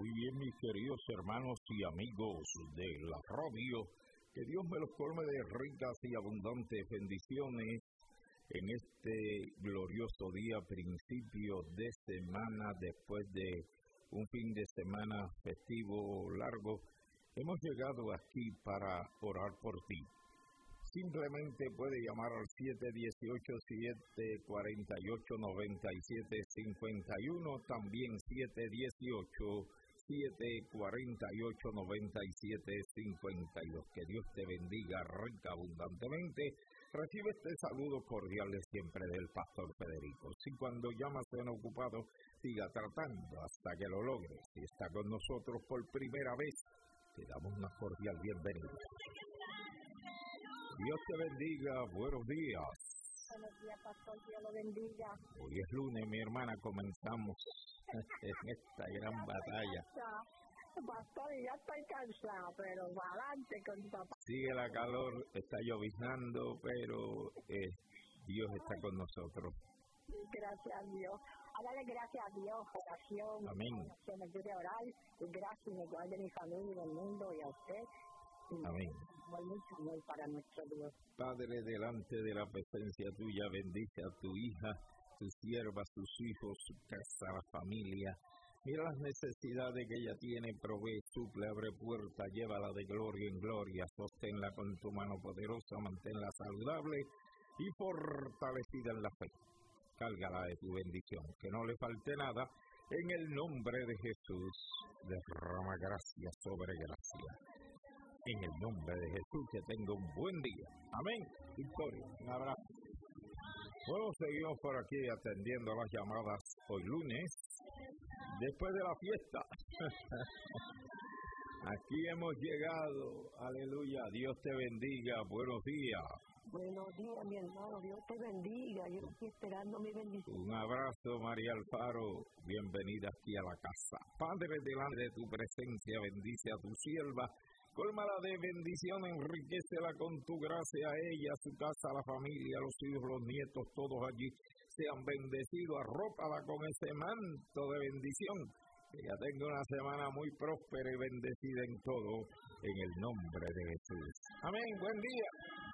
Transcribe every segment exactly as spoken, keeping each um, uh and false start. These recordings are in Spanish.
Muy bien, mis queridos hermanos y amigos de la radio, que Dios me los colme de ricas y abundantes bendiciones en este glorioso día, principio de semana, después de un fin de semana festivo largo. Hemos llegado aquí para orar por ti. Simplemente puede llamar al siete uno ocho, siete cuatro ocho, nueve siete cinco uno, también siete uno ocho, siete cuatro ocho, nueve siete cinco dos. Que Dios te bendiga rica abundantemente. Recibe este saludo cordial de siempre del Pastor Federico. Si cuando llamas en ocupado, siga tratando hasta que lo logres. Si está con nosotros por primera vez, te damos una cordial bienvenida. Dios te bendiga, buenos días. Buenos días, pastor, Dios lo bendiga. Hoy es lunes, mi hermana, comenzamos en esta gran batalla. Pastor, ya estoy cansado, pero adelante con tu papá. Sigue la calor, está lloviznando, pero eh, Dios está con nosotros. Gracias a Dios. A darle gracias a Dios, oración. Amén. Que me ayude a orar, y gracias y me guarde mi familia, el mundo y a usted. Amén. Muy mucho amor para nuestro Dios. Padre, delante de la presencia tuya, bendice a tu hija, tu sierva, sus hijos, su casa, la familia. Mira las necesidades que ella tiene, provee, suple, abre puerta, llévala de gloria en gloria, sosténla con tu mano poderosa, manténla saludable y fortalecida en la fe. Cárgala de tu bendición, que no le falte nada, en el nombre de Jesús, derrama gracia sobre gracia. En el nombre de Jesús, que tenga un buen día. Amén. Victoria, un abrazo. Bueno, seguimos por aquí atendiendo las llamadas hoy lunes, después de la fiesta. Aquí hemos llegado. Aleluya. Dios te bendiga. Buenos días. Buenos días, mi hermano. Dios te bendiga. Yo estoy esperando mi bendición. Un abrazo, María Alfaro. Bienvenida aquí a la casa. Padre, delante de tu presencia, bendice a tu sierva. Cólmala de bendición, enriquecela con tu gracia a ella, a su casa, a la familia, a los hijos, los nietos, todos allí sean bendecidos. Arrópala con ese manto de bendición. Que ella tenga una semana muy próspera y bendecida en todo, en el nombre de Jesús. Amén. Buen día.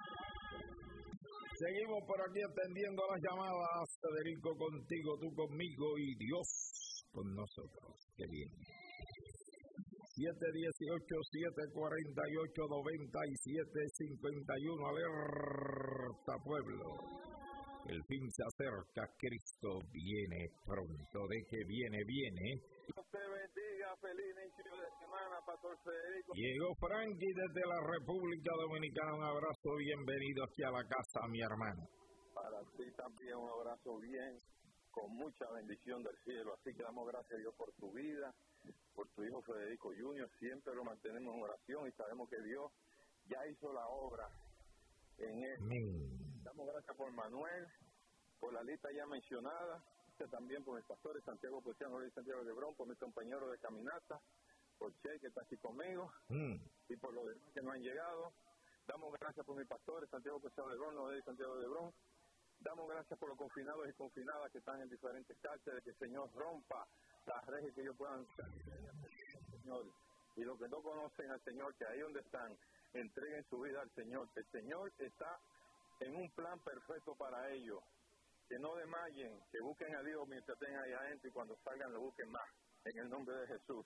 Seguimos por aquí atendiendo las llamadas. Federico contigo, tú conmigo y Dios con nosotros. Qué bien. siete uno ocho, siete cuatro ocho, nueve siete cinco uno, alerta pueblo. El fin se acerca, Cristo viene pronto, de que viene, viene. Dios te bendiga, feliz inicio de semana, Pastor Federico. Llegó Frankie desde la República Dominicana, un abrazo, bienvenido aquí a la casa, mi hermano. Para ti también un abrazo bien, con mucha bendición del cielo, así que damos gracias a Dios por tu vida, por tu hijo Federico junior, siempre lo mantenemos en oración y sabemos que Dios ya hizo la obra en él. Amén. Damos gracias por Manuel, por la lista ya mencionada, también por mis pastores Santiago Puciano y Santiago de Lebrón, por mis compañeros de caminata, por Che que está aquí conmigo, Mm. y por los demás que no han llegado. Damos gracias por mis pastores Santiago Puciano de Lebrón, Noé y Santiago de Lebrón. Damos gracias por los confinados y confinadas que están en diferentes cárceles, que el Señor rompa las redes que ellos puedan Señor. Y los que no conocen al Señor, que ahí donde están, entreguen su vida al Señor, que el Señor está en un plan perfecto para ellos, que no desmayen, que busquen a Dios mientras estén ahí adentro y cuando salgan lo busquen más, en el nombre de Jesús.